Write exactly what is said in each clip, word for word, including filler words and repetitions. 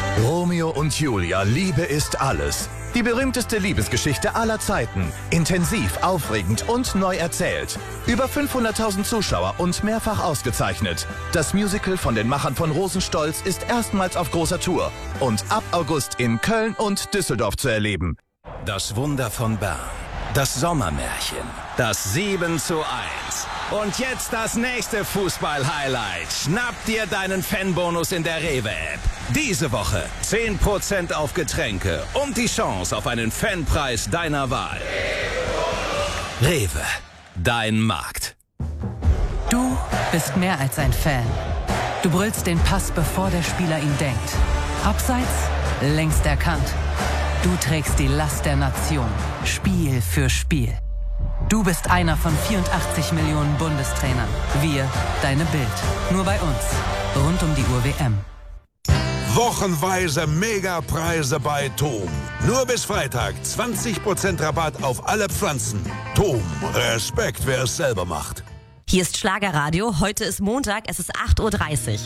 Romeo und Julia, Liebe ist alles. Die berühmteste Liebesgeschichte aller Zeiten. Intensiv, aufregend und neu erzählt. Über fünfhunderttausend Zuschauer und mehrfach ausgezeichnet. Das Musical von den Machern von Rosenstolz ist erstmals auf großer Tour und ab August in Köln und Düsseldorf zu erleben. Das Wunder von Bern. Das Sommermärchen. Das sieben zu eins. Und jetzt das nächste Fußball-Highlight. Schnapp dir deinen Fanbonus in der Rewe-App. Diese Woche zehn Prozent auf Getränke und die Chance auf einen Fanpreis deiner Wahl. Rewe, dein Markt. Du bist mehr als ein Fan. Du brüllst den Pass, bevor der Spieler ihn denkt. Abseits, längst erkannt. Du trägst die Last der Nation, Spiel für Spiel. Du bist einer von vierundachtzig Millionen Bundestrainern. Wir, deine Bild. Nur bei uns. Rund um die Uhr W M. Wochenweise Megapreise bei Tom. Nur bis Freitag zwanzig Prozent Rabatt auf alle Pflanzen. Tom, Respekt, wer es selber macht. Hier ist Schlagerradio. Heute ist Montag, es ist acht Uhr dreißig.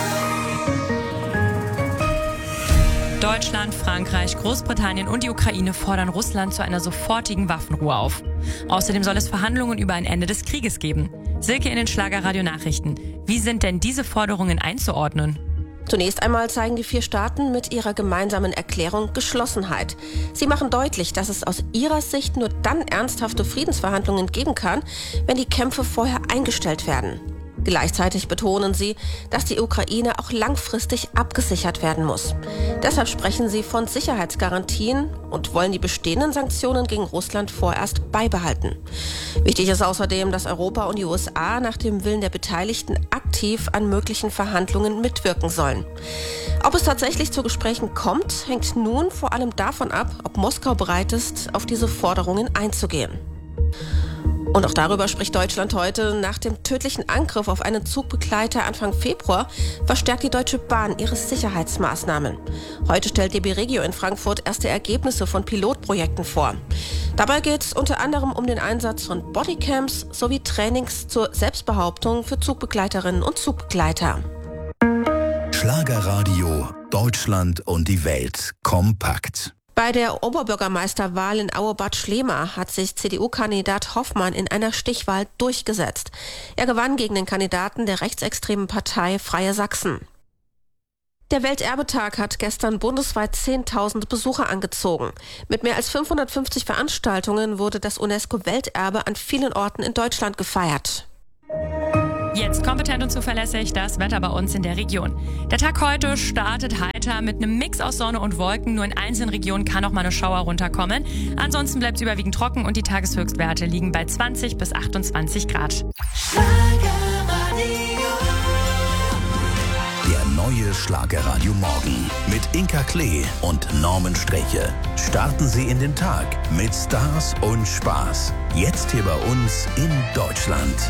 Deutschland, Frankreich, Großbritannien und die Ukraine fordern Russland zu einer sofortigen Waffenruhe auf. Außerdem soll es Verhandlungen über ein Ende des Krieges geben. Silke in den Schlagerradio-Nachrichten. Wie sind denn diese Forderungen einzuordnen? Zunächst einmal zeigen die vier Staaten mit ihrer gemeinsamen Erklärung Geschlossenheit. Sie machen deutlich, dass es aus ihrer Sicht nur dann ernsthafte Friedensverhandlungen geben kann, wenn die Kämpfe vorher eingestellt werden. Gleichzeitig betonen sie, dass die Ukraine auch langfristig abgesichert werden muss. Deshalb sprechen sie von Sicherheitsgarantien und wollen die bestehenden Sanktionen gegen Russland vorerst beibehalten. Wichtig ist außerdem, dass Europa und die U S A nach dem Willen der Beteiligten aktiv an möglichen Verhandlungen mitwirken sollen. Ob es tatsächlich zu Gesprächen kommt, hängt nun vor allem davon ab, ob Moskau bereit ist, auf diese Forderungen einzugehen. Und auch darüber spricht Deutschland heute. Nach dem tödlichen Angriff auf einen Zugbegleiter Anfang Februar verstärkt die Deutsche Bahn ihre Sicherheitsmaßnahmen. Heute stellt D B Regio in Frankfurt erste Ergebnisse von Pilotprojekten vor. Dabei geht es unter anderem um den Einsatz von Bodycams sowie Trainings zur Selbstbehauptung für Zugbegleiterinnen und Zugbegleiter. Schlagerradio, Deutschland und die Welt kompakt. Bei der Oberbürgermeisterwahl in Auebad Schlema hat sich C D U-Kandidat Hoffmann in einer Stichwahl durchgesetzt. Er gewann gegen den Kandidaten der rechtsextremen Partei Freie Sachsen. Der Welterbetag hat gestern bundesweit zehntausend Besucher angezogen. Mit mehr als fünfhundertfünfzig Veranstaltungen wurde das UNESCO-Welterbe an vielen Orten in Deutschland gefeiert. Jetzt kompetent und zuverlässig das Wetter bei uns in der Region. Der Tag heute startet heiter mit einem Mix aus Sonne und Wolken. Nur in einzelnen Regionen kann noch mal eine Schauer runterkommen. Ansonsten bleibt es überwiegend trocken und die Tageshöchstwerte liegen bei zwanzig bis achtundzwanzig Grad. Der neue Schlagerradio Morgen mit Inka Klee und Norman Streche. Starten Sie in den Tag mit Stars und Spaß. Jetzt hier bei uns in Deutschland.